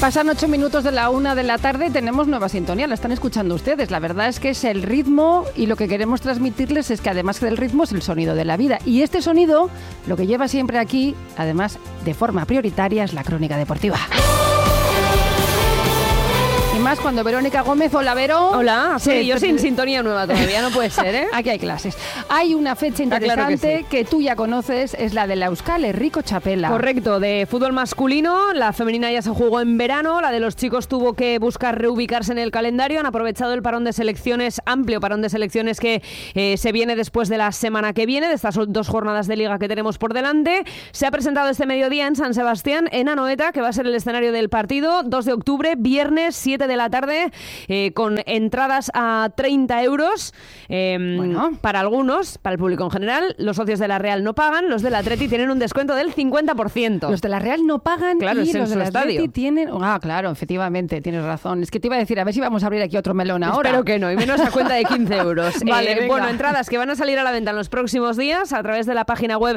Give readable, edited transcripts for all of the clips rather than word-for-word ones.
Pasan 8 minutos de la 1 de la tarde y tenemos nueva sintonía, la están escuchando ustedes. La verdad es que es el ritmo y lo que queremos transmitirles es que además del ritmo es el sonido de la vida. Y este sonido, lo que lleva siempre aquí, además de forma prioritaria, es la crónica deportiva. Y más cuando Verónica Gómez, hola Vero. Hola, sí, yo sin sintonía nueva todavía, no puede ser, ¿eh? Aquí hay clases. Hay una fecha interesante claro que tú ya conoces, es la de la Euskal Herriko Txapela. Correcto, de fútbol masculino, la femenina ya se jugó en verano, la de los chicos tuvo que buscar reubicarse en el calendario, han aprovechado el parón de selecciones, amplio parón de selecciones que se viene después de la semana que viene, de estas 2 jornadas de liga que tenemos por delante. Se ha presentado este mediodía en San Sebastián, en Anoeta, que va a ser el escenario del partido, 2 de octubre, viernes, 7 de la tarde, con entradas a 30 euros para algunos, para el público en general. Los socios de la Real no pagan, los del Atleti tienen un descuento del 50%. Los de la Real no pagan, claro, y los del Atleti tienen... Ah, claro, efectivamente, tienes razón. Es que te iba a decir, a ver si vamos a abrir aquí otro melón ahora. Espero que no, y menos a cuenta de 15 euros. Vale, bueno, entradas que van a salir a la venta en los próximos días a través de la página web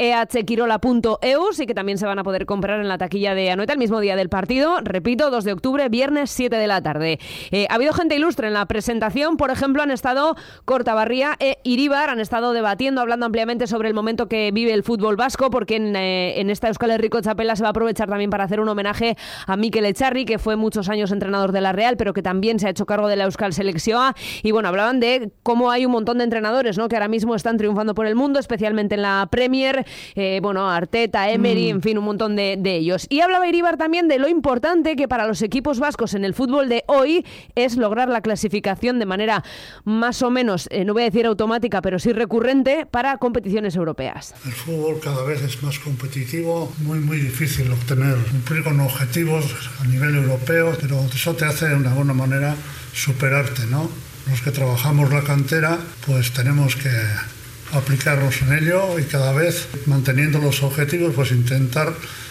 ehquirola.eus y que también se van a poder comprar en la taquilla de Anoeta el mismo día del partido. Repito, 2 de octubre, viernes, 7 de la tarde. Ha habido gente ilustre en la presentación, por ejemplo, han estado Kortaberria e Iribar, han estado debatiendo, hablando ampliamente sobre el momento que vive el fútbol vasco, porque en esta Euskal Herriko Txapela se va a aprovechar también para hacer un homenaje a Mikel Echarri, que fue muchos años entrenador de la Real, pero que también se ha hecho cargo de la Euskal Selekzioa, y bueno, hablaban de cómo hay un montón de entrenadores, ¿no?, que ahora mismo están triunfando por el mundo, especialmente en la Premier, Arteta, Emery, en fin, un montón de ellos. Y hablaba Iribar también de lo importante que para los equipos vascos en el fútbol de hoy es lograr la clasificación de manera más o menos, no voy a decir automática, pero sí recurrente para competiciones europeas. El fútbol cada vez es más competitivo, muy difícil cumplir con objetivos a nivel europeo, pero eso te hace de alguna manera superarte, ¿no? Los que trabajamos la cantera, pues tenemos que aplicarnos en ello y cada vez manteniendo los objetivos, pues intentar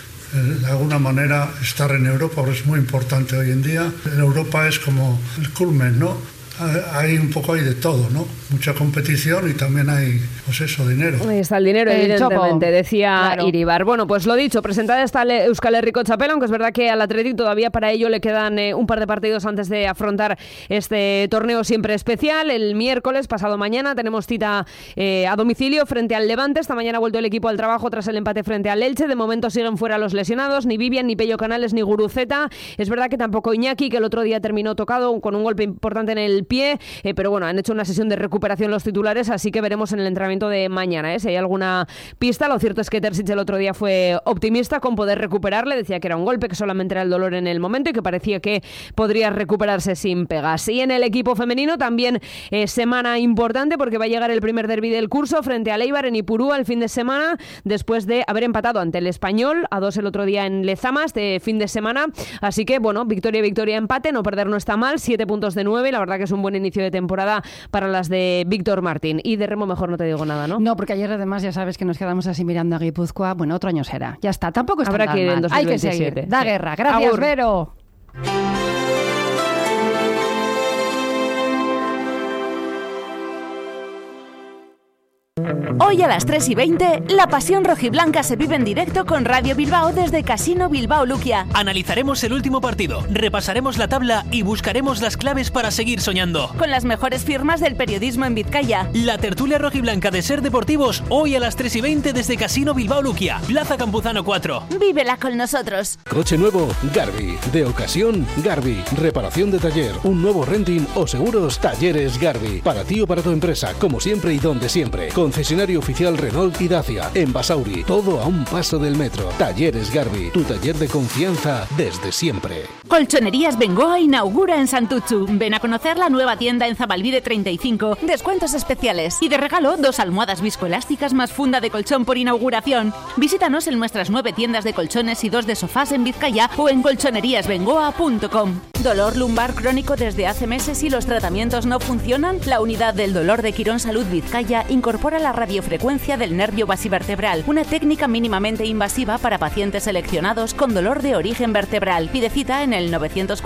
de alguna manera estar en Europa, porque es muy importante hoy en día. En Europa es como el culmen, ¿no? Hay un poco de todo, ¿no? Mucha competición y también hay, pues eso, dinero. Ahí está el dinero, evidentemente, decía claro. Iribar. Bueno, pues lo dicho, presentada esta Euskal Herriko Txapela, aunque es verdad que al Athletic todavía para ello le quedan un par de partidos antes de afrontar este torneo siempre especial. El miércoles, pasado mañana, tenemos cita a domicilio frente al Levante. Esta mañana ha vuelto el equipo al trabajo tras el empate frente al Elche. De momento siguen fuera los lesionados, ni Vivian, ni Pello Canales, ni Guruceta. Es verdad que tampoco Iñaki, que el otro día terminó tocado con un golpe importante en el pie, pero bueno, han hecho una sesión de recuperación los titulares, así que veremos en el entrenamiento de mañana, si hay alguna pista. Lo cierto es que Terzic el otro día fue optimista con poder recuperarle, decía que era un golpe, que solamente era el dolor en el momento y que parecía que podría recuperarse sin pegas. Y en el equipo femenino también semana importante, porque va a llegar el primer derbi del curso frente al Eibar en Ipurúa el fin de semana, después de haber empatado ante el Español a 2 el otro día en Lezamas de fin de semana, así que bueno, victoria, empate, no perder no está mal, 7 puntos de 9, la verdad que es un buen inicio de temporada para las de Víctor Martín. Y de remo mejor no te digo nada, ¿no? No, porque ayer además ya sabes que nos quedamos así mirando a Guipúzcoa. Bueno, otro año será. Ya está, tampoco está Habrá tan que ir en mal. Hay que 2027. seguir. Da guerra. Gracias, Agur. Vero. Hoy a las 3:20, la pasión rojiblanca se vive en directo con Radio Bilbao desde Casino Bilbao Luquia. Analizaremos el último partido, repasaremos la tabla y buscaremos las claves para seguir soñando. Con las mejores firmas del periodismo en Vizcaya. La tertulia rojiblanca de Ser Deportivos, hoy a las 3:20 desde Casino Bilbao Luquia, Plaza Campuzano 4. Vívela con nosotros. Coche nuevo, Garbi. De ocasión, Garbi. Reparación de taller, un nuevo renting o seguros, Talleres Garbi. Para ti o para tu empresa, como siempre y donde siempre. Concesionario oficial Renault y Dacia. En Basauri, todo a un paso del metro. Talleres Garbi, tu taller de confianza desde siempre. Colchonerías Bengoa inaugura en Santuchu. Ven a conocer la nueva tienda en Zabalbide 35. Descuentos especiales. Y de regalo, 2 almohadas viscoelásticas más funda de colchón por inauguración. Visítanos en nuestras 9 tiendas de colchones y 2 de sofás en Vizcaya o en colchoneríasbengoa.com. ¿Dolor lumbar crónico desde hace meses y los tratamientos no funcionan? La unidad del dolor de Quirón Salud Vizcaya incorpora la radiofrecuencia del nervio basivertebral, una técnica mínimamente invasiva para pacientes seleccionados con dolor de origen vertebral. Pide cita en el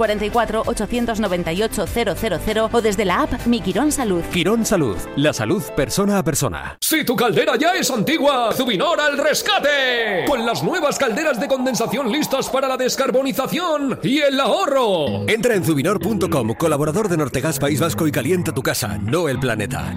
944-898-000 o desde la app Mi Quirón Salud. Quirón Salud, la salud persona a persona. Si tu caldera ya es antigua, Zubinor al rescate. Con las nuevas calderas de condensación listas para la descarbonización y el ahorro. Entra en Zubinor.com, colaborador de Nortegas País Vasco, y calienta tu casa, no el planeta.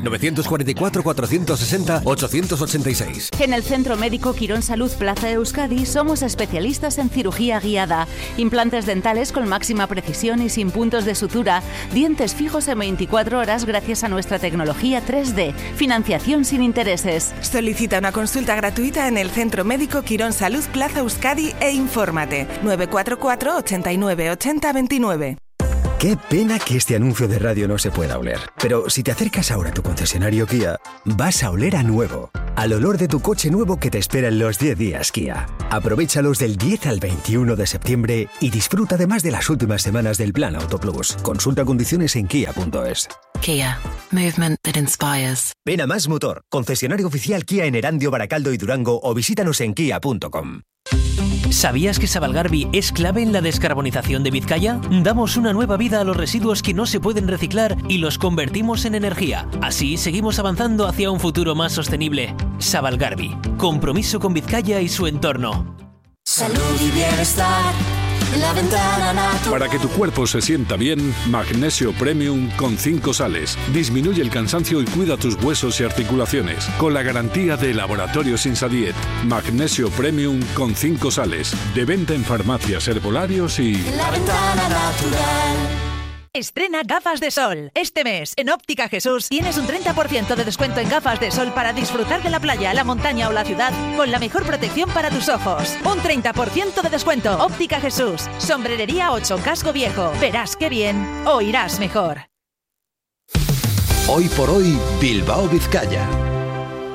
944-460-886. En el Centro Médico Quirón Salud Plaza Euskadi somos especialistas en cirugía guiada. Implantes dentales con máxima precisión y sin puntos de sutura. Dientes fijos en 24 horas gracias a nuestra tecnología 3D. Financiación sin intereses. Solicita una consulta gratuita en el Centro Médico Quirón Salud Plaza Euskadi e infórmate. 944 89 80 29. Qué pena que este anuncio de radio no se pueda oler. Pero si te acercas ahora a tu concesionario Kia, vas a oler a nuevo. Al olor de tu coche nuevo que te espera en los 10 días Kia. Aprovéchalos del 10 al 21 de septiembre y disfruta además de las últimas semanas del Plan Auto Plus. Consulta condiciones en kia.es. Kia. Movement that inspires. Ven a Más Motor, concesionario oficial Kia en Erandio, Baracaldo y Durango, o visítanos en kia.com. ¿Sabías que Sabalgarbi es clave en la descarbonización de Vizcaya? Damos una nueva vida a los residuos que no se pueden reciclar y los convertimos en energía. Así seguimos avanzando hacia un futuro más sostenible. Sabalgarbi, compromiso con Vizcaya y su entorno. Salud y bienestar. La ventana natural. Para que tu cuerpo se sienta bien, Magnesio Premium con 5 sales. Disminuye el cansancio y cuida tus huesos y articulaciones. Con la garantía de Laboratorios Insadiet. Magnesio Premium con 5 sales. De venta en farmacias, herbolarios y... La ventana natural. Estrena gafas de sol. Este mes, en Óptica Jesús, tienes un 30% de descuento en gafas de sol para disfrutar de la playa, la montaña o la ciudad con la mejor protección para tus ojos. Un 30% de descuento. Óptica Jesús. Sombrerería 8, Casco Viejo. Verás qué bien. Oirás mejor. Hoy por hoy, Bilbao Vizcaya.